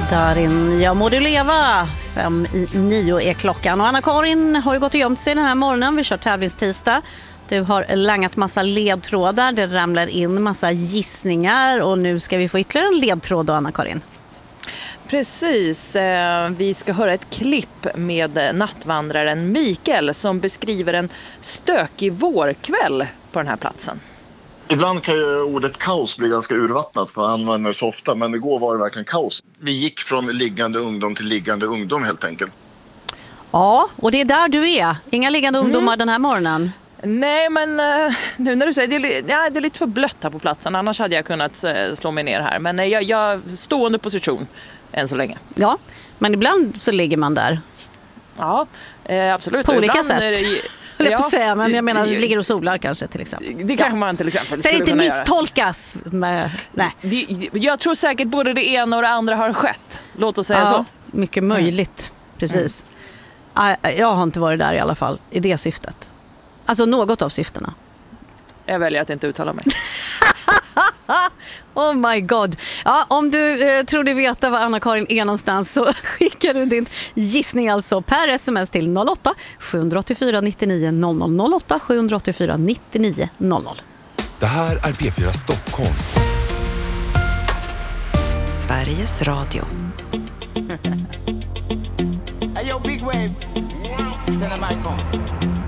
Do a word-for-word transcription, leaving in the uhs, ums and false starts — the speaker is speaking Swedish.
Darin, jag må du leva. Fem i nio är klockan. Och Anna-Karin har ju gått och gömt sig den här morgonen. Vi kör tävlingstisdag. Du har langat massa ledtrådar. Det ramlar in massa gissningar. Och nu ska vi få ytterligare en ledtråd då, Anna-Karin. Precis, vi ska höra ett klipp med nattvandraren Mikael som beskriver en stökig vårkväll på den här platsen. Ibland kan ju ordet kaos bli ganska urvattnat för han använder det så ofta, men igår var det verkligen kaos. Vi gick från liggande ungdom till liggande ungdom helt enkelt. Ja, och det är där du är. Inga liggande ungdomar mm. den här morgonen. Nej, men uh, nu när du säger det är, ja, det är lite för blött här på platsen. Annars hade jag kunnat uh, slå mig ner här. Men uh, jag, jag stående position än så länge. Ja, men ibland så ligger man där. Ja, uh, absolut. På olika ibland sätt. Det, ja, jag säga, men jag menar, ligger och solar kanske till exempel. Det kanske ja. man till exempel så det inte misstolkas. Med, nej. Det, jag tror säkert både det ena och det andra har skett. Låt oss säga ja, så. Mycket möjligt, mm. precis. Mm. Jag har inte varit där i alla fall, i det syftet. Alltså något av syftena. Jag väljer att inte uttala mig. Oh my god. Ja, om du eh, tror du veta var Anna-Karin är någonstans så skickar du din gissning alltså per sms till noll åtta sju åtta fyra nittionio noll noll noll åtta sju åtta fyra nittionio noll noll. Det här är P fyra Stockholm. Sveriges Radio. Hey yo, big wave. Tell them I come.